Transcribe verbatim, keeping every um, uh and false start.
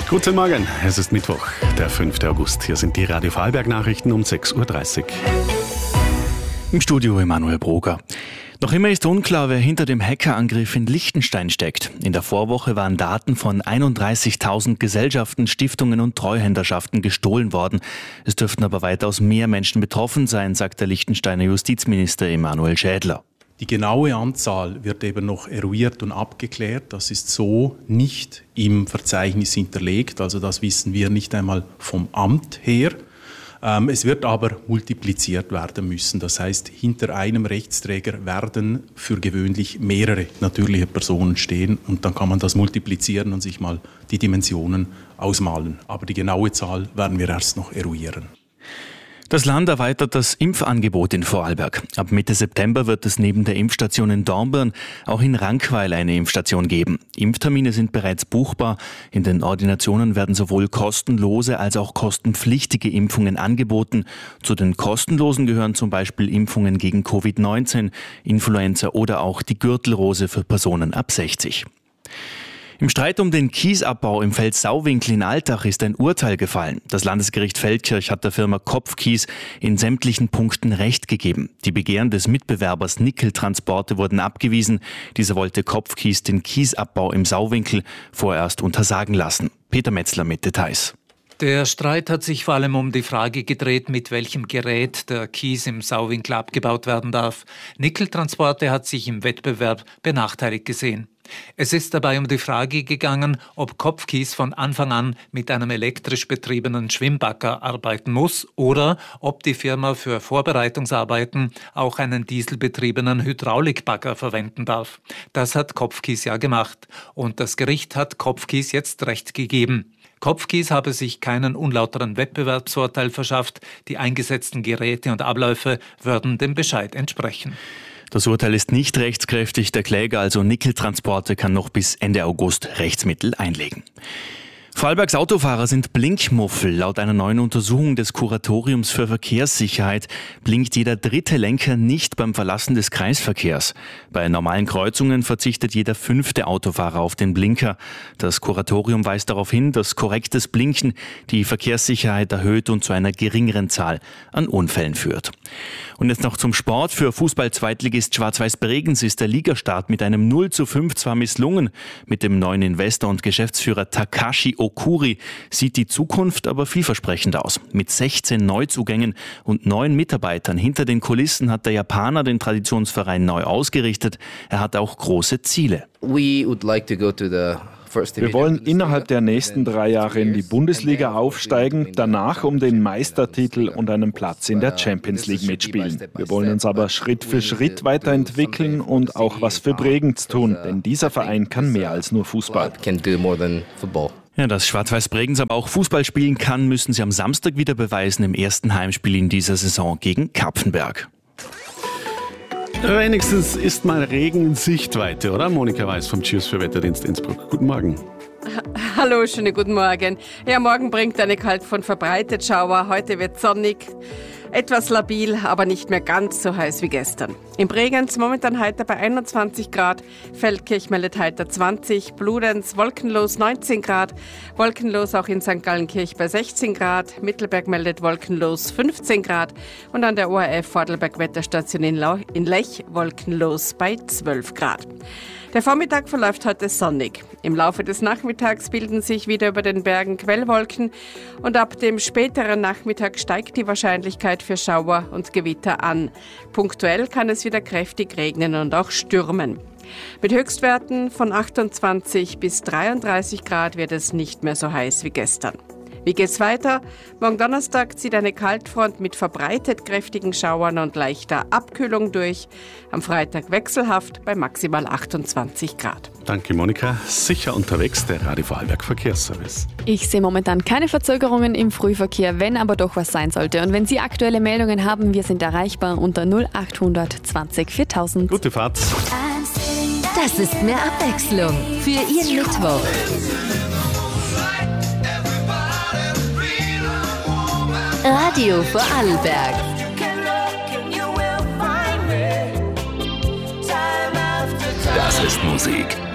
Guten Morgen, es ist Mittwoch, der fünfte August. Hier sind die Radio Vorarlberg-Nachrichten um sechs Uhr dreißig. Im Studio Emanuel Broger. Noch immer ist unklar, wer hinter dem Hackerangriff in Liechtenstein steckt. In der Vorwoche waren Daten von einunddreißigtausend Gesellschaften, Stiftungen und Treuhänderschaften gestohlen worden. Es dürften aber weitaus mehr Menschen betroffen sein, sagt der Liechtensteiner Justizminister Emanuel Schädler. Die genaue Anzahl wird eben noch eruiert und abgeklärt. Das ist so nicht im Verzeichnis hinterlegt. Also das wissen wir nicht einmal vom Amt her. Ähm, es wird aber multipliziert werden müssen. Das heißt, hinter einem Rechtsträger werden für gewöhnlich mehrere natürliche Personen stehen. Und dann kann man das multiplizieren und sich mal die Dimensionen ausmalen. Aber die genaue Zahl werden wir erst noch eruieren. Das Land erweitert das Impfangebot in Vorarlberg. Ab Mitte September wird es neben der Impfstation in Dornbirn auch in Rankweil eine Impfstation geben. Impftermine sind bereits buchbar. In den Ordinationen werden sowohl kostenlose als auch kostenpflichtige Impfungen angeboten. Zu den kostenlosen gehören zum Beispiel Impfungen gegen Covid neunzehn, Influenza oder auch die Gürtelrose für Personen ab sechzig. Im Streit um den Kiesabbau im Feld Sauwinkel in Altach ist ein Urteil gefallen. Das Landesgericht Feldkirch hat der Firma Kopfkies in sämtlichen Punkten Recht gegeben. Die Begehren des Mitbewerbers Nickeltransporte wurden abgewiesen. Dieser wollte Kopfkies den Kiesabbau im Sauwinkel vorerst untersagen lassen. Peter Metzler mit Details. Der Streit hat sich vor allem um die Frage gedreht, mit welchem Gerät der Kies im Sauwinkel abgebaut werden darf. Nickeltransporte hat sich im Wettbewerb benachteiligt gesehen. Es ist dabei um die Frage gegangen, ob Kopfkies von Anfang an mit einem elektrisch betriebenen Schwimmbagger arbeiten muss oder ob die Firma für Vorbereitungsarbeiten auch einen dieselbetriebenen Hydraulikbagger verwenden darf. Das hat Kopfkies ja gemacht und das Gericht hat Kopfkies jetzt Recht gegeben. Kopfkies habe sich keinen unlauteren Wettbewerbsvorteil verschafft, die eingesetzten Geräte und Abläufe würden dem Bescheid entsprechen. Das Urteil ist nicht rechtskräftig. Der Kläger, also Nickeltransporte, kann noch bis Ende August Rechtsmittel einlegen. Vorarlbergs Autofahrer sind Blinkmuffel. Laut einer neuen Untersuchung des Kuratoriums für Verkehrssicherheit blinkt jeder dritte Lenker nicht beim Verlassen des Kreisverkehrs. Bei normalen Kreuzungen verzichtet jeder fünfte Autofahrer auf den Blinker. Das Kuratorium weist darauf hin, dass korrektes Blinken die Verkehrssicherheit erhöht und zu einer geringeren Zahl an Unfällen führt. Und jetzt noch zum Sport. Für Fußball-Zweitligist Schwarz-Weiß Bregenz ist der Ligastart mit einem null zu fünf zwar misslungen. Mit dem neuen Investor und Geschäftsführer Takashi Okuri sieht die Zukunft aber vielversprechend aus. Mit sechzehn Neuzugängen und neun Mitarbeitern hinter den Kulissen hat der Japaner den Traditionsverein neu ausgerichtet. Er hat auch große Ziele. We would like to go to the Wir wollen innerhalb der nächsten drei Jahre in die Bundesliga aufsteigen, danach um den Meistertitel und einen Platz in der Champions League mitspielen. Wir wollen uns aber Schritt für Schritt weiterentwickeln und auch was für Bregenz tun, denn dieser Verein kann mehr als nur Fußball. Ja, dass Schwarz-Weiß Bregenz aber auch Fußball spielen kann, müssen sie am Samstag wieder beweisen im ersten Heimspiel in dieser Saison gegen Kapfenberg. Wenigstens ist mal Regen in Sichtweite, oder? Monika Weiß vom Cheers für Wetterdienst Innsbruck. Guten Morgen. Hallo, schönen guten Morgen. Ja, morgen bringt eine Kaltfront verbreitet Schauer. Heute wird sonnig, etwas labil, aber nicht mehr ganz so heiß wie gestern. In Bregenz momentan heiter bei einundzwanzig Grad, Feldkirch meldet heiter zwanzig, Bludenz wolkenlos neunzehn Grad, wolkenlos auch in Sankt Gallenkirch bei sechzehn Grad, Mittelberg meldet wolkenlos fünfzehn Grad und an der O R F Vordelberg Wetterstation in, Lau- in Lech wolkenlos bei zwölf Grad. Der Vormittag verläuft heute sonnig. Im Laufe des Nachmittags bilden sich wieder über den Bergen Quellwolken und ab dem späteren Nachmittag steigt die Wahrscheinlichkeit für Schauer und Gewitter an. Punktuell kann es wieder kräftig regnen und auch stürmen. Mit Höchstwerten von achtundzwanzig bis dreiunddreißig Grad wird es nicht mehr so heiß wie gestern. Wie geht's weiter? Morgen Donnerstag zieht eine Kaltfront mit verbreitet kräftigen Schauern und leichter Abkühlung durch. Am Freitag wechselhaft bei maximal achtundzwanzig Grad. Danke, Monika. Sicher unterwegs, der Radio Vorarlberg Verkehrsservice. Ich sehe momentan keine Verzögerungen im Frühverkehr, wenn aber doch was sein sollte. Und wenn Sie aktuelle Meldungen haben, wir sind erreichbar unter null achthundert zwanzig viertausend. Gute Fahrt. Das ist mehr Abwechslung für Ihren Mittwoch. Radio Vorarlberg. Das ist Musik.